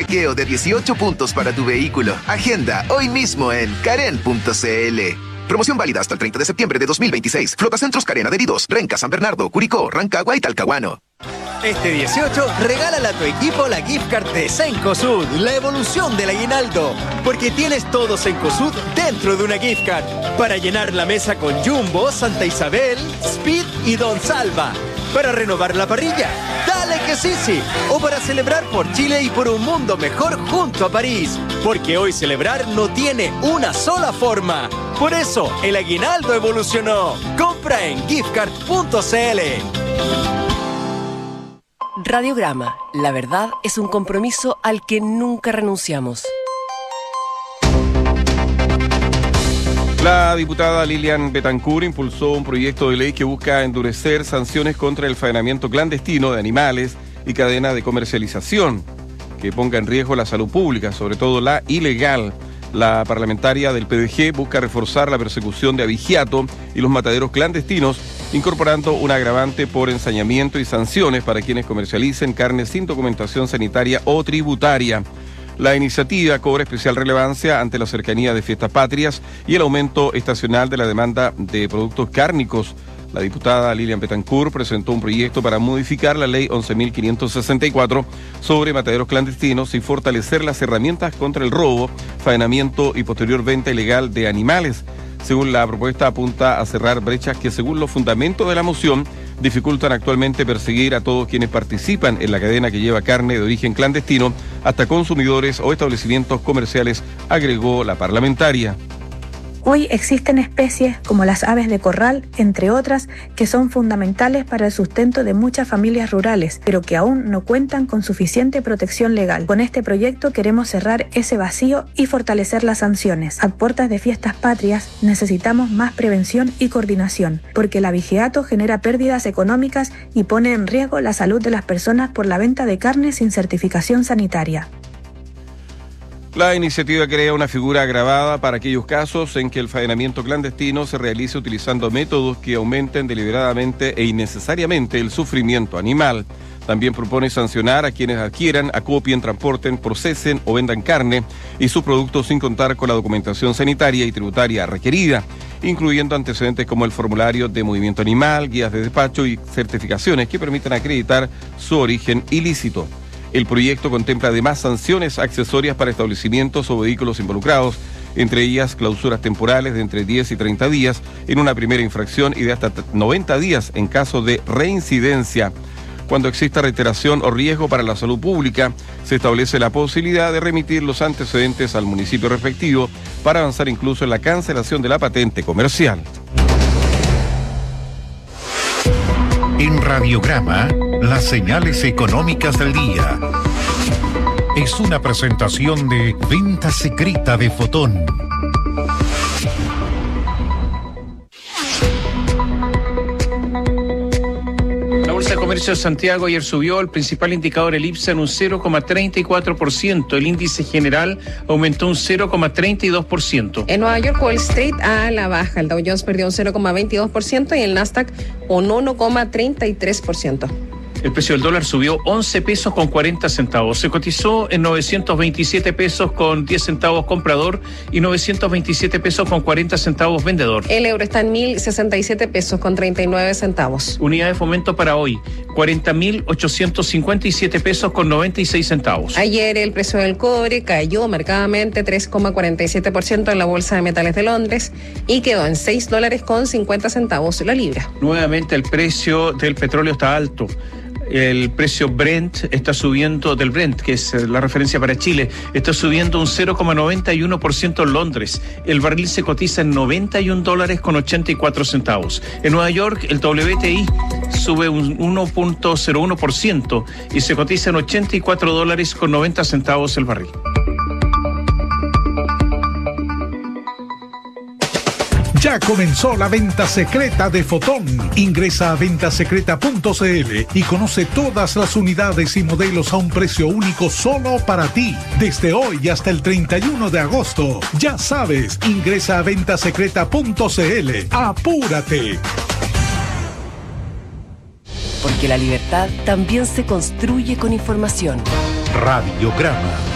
chequeo de 18 puntos para tu vehículo. Agenda hoy mismo en Karen.cl. Promoción válida hasta el 30 de septiembre de 2026. Flotacentros Karen adheridos. Renca, San Bernardo, Curicó, Rancagua y Talcahuano. Este 18, regálale a tu equipo la gift card de Cencosud, la evolución del aguinaldo. Porque tienes todo Cencosud dentro de una gift card. Para llenar la mesa con Jumbo, Santa Isabel, Speed y Don Salva. Para renovar la parrilla, dale que sí. O para celebrar por Chile y por un mundo mejor junto a París. Porque hoy celebrar no tiene una sola forma. Por eso, el aguinaldo evolucionó. Compra en giftcard.cl. Radiograma. La verdad es un compromiso al que nunca renunciamos. La diputada Lilian Betancur impulsó un proyecto de ley que busca endurecer sanciones contra el faenamiento clandestino de animales y cadena de comercialización que ponga en riesgo la salud pública, sobre todo la ilegal. La parlamentaria del PDG busca reforzar la persecución de abigeato y los mataderos clandestinos, incorporando un agravante por ensañamiento y sanciones para quienes comercialicen carne sin documentación sanitaria o tributaria. La iniciativa cobra especial relevancia ante la cercanía de fiestas patrias y el aumento estacional de la demanda de productos cárnicos. La diputada Lilian Betancur presentó un proyecto para modificar la ley 11.564 sobre mataderos clandestinos y fortalecer las herramientas contra el robo, faenamiento y posterior venta ilegal de animales. Según la propuesta, apunta a cerrar brechas que, según los fundamentos de la moción, dificultan actualmente perseguir a todos quienes participan en la cadena que lleva carne de origen clandestino hasta consumidores o establecimientos comerciales, agregó la parlamentaria. Hoy existen especies como las aves de corral, entre otras, que son fundamentales para el sustento de muchas familias rurales, pero que aún no cuentan con suficiente protección legal. Con este proyecto queremos cerrar ese vacío y fortalecer las sanciones. A puertas de fiestas patrias necesitamos más prevención y coordinación, porque el abigeato genera pérdidas económicas y pone en riesgo la salud de las personas por la venta de carne sin certificación sanitaria. La iniciativa crea una figura agravada para aquellos casos en que el faenamiento clandestino se realice utilizando métodos que aumenten deliberadamente e innecesariamente el sufrimiento animal. También propone sancionar a quienes adquieran, acopien, transporten, procesen o vendan carne y sus productos sin contar con la documentación sanitaria y tributaria requerida, incluyendo antecedentes como el formulario de movimiento animal, guías de despacho y certificaciones que permitan acreditar su origen ilícito. El proyecto contempla además sanciones accesorias para establecimientos o vehículos involucrados, entre ellas clausuras temporales de entre 10 y 30 días en una primera infracción y de hasta 90 días en caso de reincidencia. Cuando exista reiteración o riesgo para la salud pública, se establece la posibilidad de remitir los antecedentes al municipio respectivo para avanzar incluso en la cancelación de la patente comercial. En Radiograma, las señales económicas del día. Es una presentación de Venta Secreta de Fotón. La Bolsa de Comercio de Santiago ayer subió, el principal indicador, el IPSA, en un 0,34%. El índice general aumentó un 0,32%. En Nueva York, Wall Street a la baja. El Dow Jones perdió un 0,22% y el Nasdaq un 1,33%. El precio del dólar subió 11 pesos con 40 centavos. Se cotizó en 927 pesos con 10 centavos comprador y 927 pesos con 40 centavos vendedor. El euro está en 1.067 pesos con 39 centavos. Unidad de fomento para hoy, 40.857 pesos con 96 centavos. Ayer el precio del cobre cayó marcadamente 3,47% en la Bolsa de Metales de Londres y quedó en $6 con 50 centavos la libra. Nuevamente el precio del petróleo está alto. El precio Brent está subiendo, del Brent, que es la referencia para Chile, está subiendo un 0,91% en Londres. El barril se cotiza en $91 con 84 centavos. En Nueva York, el WTI sube un 1,01% y se cotiza en $84 con 90 centavos el barril. Ya comenzó la venta secreta de Fotón. Ingresa a ventasecreta.cl y conoce todas las unidades y modelos a un precio único solo para ti. Desde hoy hasta el 31 de agosto. Ya sabes, ingresa a ventasecreta.cl. ¡Apúrate! Porque la libertad también se construye con información. Radiograma.